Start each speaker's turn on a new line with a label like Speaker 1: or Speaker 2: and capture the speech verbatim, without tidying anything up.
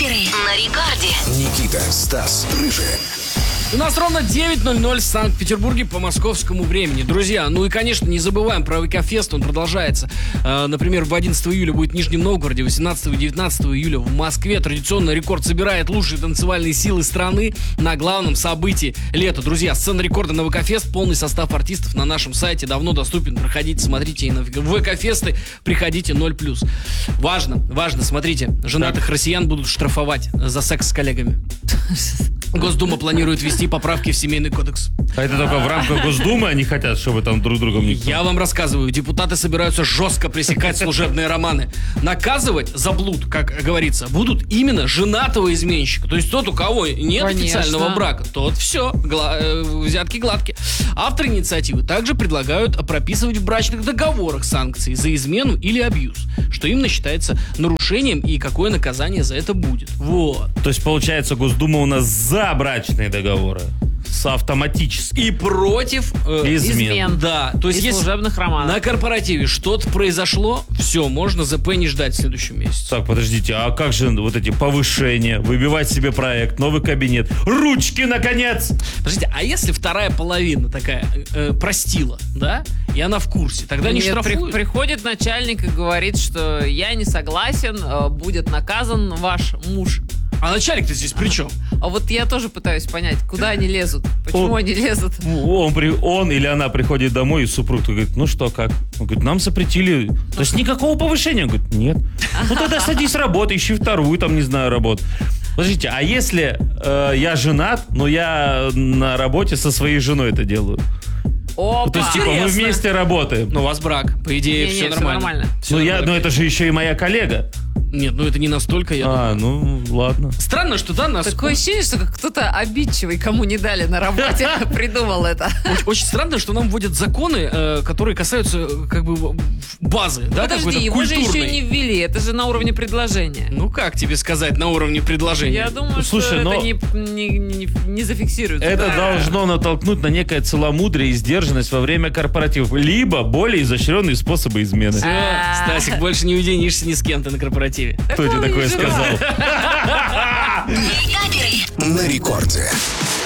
Speaker 1: Каперы на рекорде.
Speaker 2: Никита, Стас, Рыжий.
Speaker 3: У нас ровно девять ноль ноль в Санкт-Петербурге по московскому времени. Друзья, ну и, конечно, не забываем про ВК-фест, он продолжается. Э, например, в одиннадцатого июля будет в Нижнем Новгороде, восемнадцатого и девятнадцатого июля в Москве. Традиционно рекорд собирает лучшие танцевальные силы страны на главном событии лета. Друзья, сцена рекорда на ВК-фест, полный состав артистов на нашем сайте давно доступен. Проходите, смотрите и на ВК-фесты, приходите ноль плюс. Важно, важно, смотрите, женатых россиян будут штрафовать за секс с коллегами. Госдума планирует ввести поправки в Семейный кодекс.
Speaker 4: А это только в рамках Госдумы они хотят, чтобы там друг другом не...
Speaker 3: Я вам рассказываю, депутаты собираются жестко пресекать служебные романы. Наказывать за блуд, как говорится, будут именно женатого изменщика. То есть тот, у кого нет
Speaker 5: Конечно.
Speaker 3: официального брака, тот все, гла- э, взятки гладкие. Авторы инициативы также предлагают прописывать в брачных договорах санкции за измену или абьюз, что именно считается нарушением и какое наказание за это будет. Вот.
Speaker 4: То есть, получается, Госдума у нас за брачные договоры. С автоматически.
Speaker 3: И против э,
Speaker 4: измен.
Speaker 5: измен.
Speaker 3: Да, то есть
Speaker 5: И
Speaker 3: если
Speaker 5: служебных романов.
Speaker 3: на корпоративе что-то произошло, все, можно ЗП не ждать в следующем месяце.
Speaker 4: Так, подождите, а как же вот эти повышения, выбивать себе проект, новый кабинет, ручки, наконец!
Speaker 3: Подождите, а если вторая половина такая э, простила, да, и она в курсе, тогда не
Speaker 5: Нет, при-
Speaker 3: штрафуют?
Speaker 5: приходит начальник и говорит, что я не согласен, э, будет наказан ваш муж.
Speaker 3: А начальник-то здесь при чем?
Speaker 5: А вот я тоже пытаюсь понять, куда они лезут, почему
Speaker 4: О.
Speaker 5: они лезут.
Speaker 4: Он, при, он или она приходит домой, и супруг говорит, ну что, как? Он говорит, нам запретили. То есть никакого повышения? Он говорит, нет. Ну тогда садись работай, ищи вторую, там, не знаю, работу. Подождите, а если э, я женат, но я на работе со своей женой это делаю?
Speaker 5: Опа!
Speaker 4: То есть, типа, мы
Speaker 3: Интересно.
Speaker 4: вместе работаем.
Speaker 3: Ну, у вас брак, по идее,
Speaker 5: Не-не,
Speaker 3: все
Speaker 5: всё
Speaker 3: нормально.
Speaker 5: нормально.
Speaker 3: Всё
Speaker 4: Ну, я,
Speaker 3: нормально.
Speaker 4: но это же еще и моя коллега.
Speaker 3: Нет, ну это не настолько, я
Speaker 4: А,
Speaker 3: думаю.
Speaker 4: ну, ладно.
Speaker 3: Странно, что да, нас...
Speaker 5: Такое ощущение, что кто-то обидчивый, кому не дали на работе, придумал это.
Speaker 3: Очень, очень странно, что нам вводят законы, э, которые касаются э, как бы в- базы, да,
Speaker 5: Подожди,
Speaker 3: какой-то
Speaker 5: его же еще
Speaker 3: культурной.
Speaker 5: не ввели, это же на уровне предложения.
Speaker 3: Ну как тебе сказать на уровне предложения?
Speaker 5: Я думаю,
Speaker 4: Слушай,
Speaker 5: что
Speaker 4: но-
Speaker 5: это не, не, не, не зафиксируется.
Speaker 4: Это
Speaker 5: Да.
Speaker 4: должно натолкнуть на некое целомудрие и сдержанность во время корпоративов. Либо более изощренные способы измены.
Speaker 3: Всё,
Speaker 5: А.
Speaker 3: Стасик, больше не уединишься ни с кем ты на корпоративе.
Speaker 4: Кто тебе такое сказал?
Speaker 1: Каперы.
Speaker 2: На рекорде.